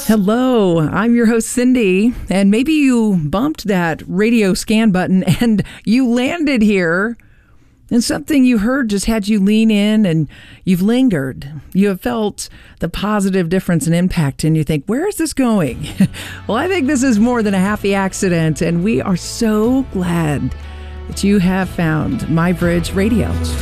Hello, I'm your host, Cindy, and maybe you bumped that radio scan button and you landed here, and something you heard just had you lean in and you've lingered. You have felt the positive difference and impact, and you think, where is this going? Well, I think this is more than a happy accident, and we are so glad that you have found MyBridge Radio.